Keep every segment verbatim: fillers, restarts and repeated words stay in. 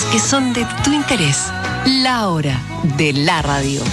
que son de tu interés. La hora de la radio.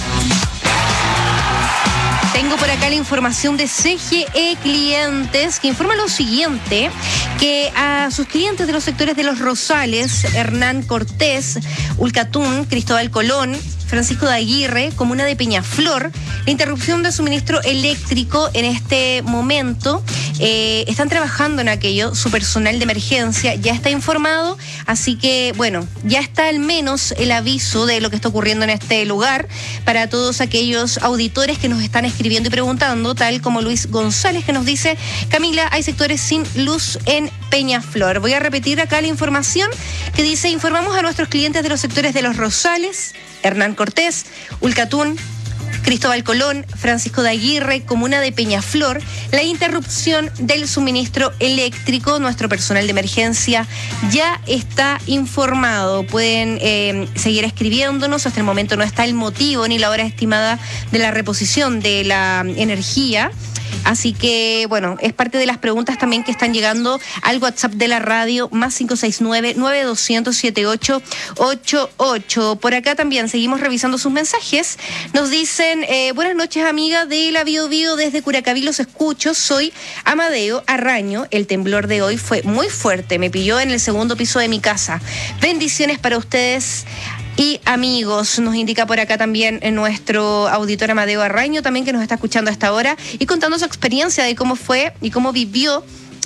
Tengo por acá la información de C G E Clientes, que informa lo siguiente, que a sus clientes de los sectores de Los Rosales, Hernán Cortés, Ulcatún, Cristóbal Colón, Francisco de Aguirre, comuna de Peñaflor, la interrupción de suministro eléctrico en este momento, eh, están trabajando en aquello, su personal de emergencia ya está informado, así que, bueno, ya está al menos el aviso de lo que está ocurriendo en este lugar para todos aquellos auditores que nos están escribiendo y preguntando, tal como Luis González, que nos dice: Camila, hay sectores sin luz en Peñaflor. Voy a repetir acá la información que dice: informamos a nuestros clientes de los sectores de Los Rosales, Hernán Cortés, Ulcatún, Cristóbal Colón, Francisco de Aguirre, comuna de Peñaflor, la interrupción del suministro eléctrico. Nuestro personal de emergencia ya está informado. Pueden eh, seguir escribiéndonos. Hasta el momento no está el motivo ni la hora estimada de la reposición de la energía. Así que, bueno, es parte de las preguntas también que están llegando al WhatsApp de la radio, más cinco seis nueve, nueve dos cero cero, siete ocho ocho ocho. Por acá también seguimos revisando sus mensajes. Nos dicen: eh, buenas noches, amiga de la Bio Bio, desde Curacaví los escucho. Soy Amadeo Arraño. El temblor de hoy fue muy fuerte. Me pilló en el segundo piso de mi casa. Bendiciones para ustedes y amigos, nos indica por acá también nuestro auditor Amadeo Arraño, también, que nos está escuchando a esta hora y contando su experiencia de cómo fue y cómo vivió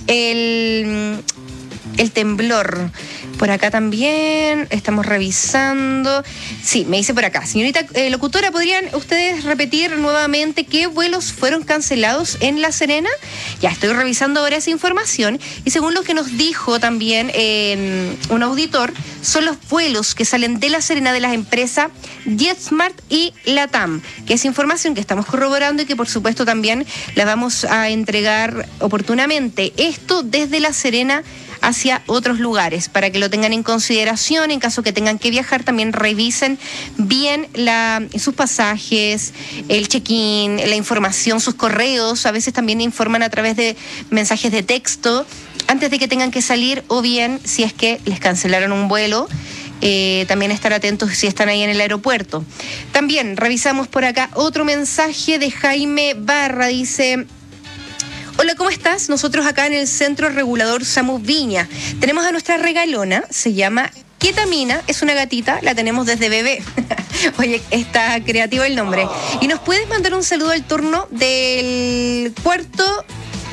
el, el temblor. Por acá también estamos revisando. Sí, me dice por acá: señorita eh, locutora, ¿podrían ustedes repetir nuevamente qué vuelos fueron cancelados en La Serena? Ya estoy revisando ahora esa información y según lo que nos dijo también eh, un auditor, son los vuelos que salen de La Serena de las empresas JetSmart y LATAM, que es información que estamos corroborando y que por supuesto también la vamos a entregar oportunamente. Esto desde La Serena hacia otros lugares, para que lo tengan en consideración. En caso que tengan que viajar, también revisen bien la, sus pasajes, el check-in, la información, sus correos. A veces también informan a través de mensajes de texto antes de que tengan que salir, o bien si es que les cancelaron un vuelo. Eh, también estar atentos si están ahí en el aeropuerto. También revisamos por acá otro mensaje de Jaime Barra. Dice: hola, ¿cómo estás? Nosotros acá en el Centro Regulador SAMU Viña tenemos a nuestra regalona, se llama Ketamina, es una gatita, la tenemos desde bebé. Oye, está creativo el nombre. Y nos puedes mandar un saludo al turno del cuarto...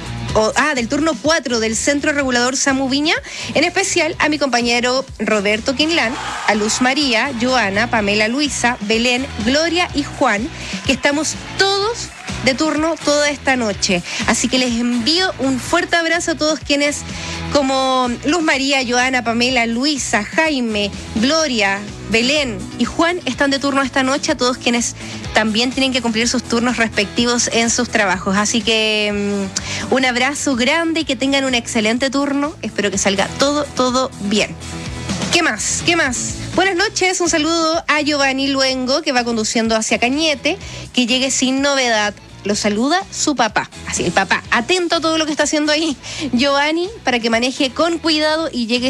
O, ah, del turno cuatro del Centro Regulador SAMU Viña, en especial a mi compañero Roberto Quinlán, a Luz María, Joana, Pamela, Luisa, Belén, Gloria y Juan, que estamos todos de turno toda esta noche. Así que les envío un fuerte abrazo a todos quienes, como Luz María, Joana, Pamela, Luisa, Jaime, Gloria, Belén y Juan, están de turno esta noche, a todos quienes también tienen que cumplir sus turnos respectivos en sus trabajos. Así que um, un abrazo grande y que tengan un excelente turno. Espero que salga todo, todo bien. ¿Qué más? ¿Qué más? Buenas noches, un saludo a Giovanni Luengo, que va conduciendo hacia Cañete, que llegue sin novedad. Lo saluda su papá. Así, el papá, atento a todo lo que está haciendo ahí Giovanni, para que maneje con cuidado y llegue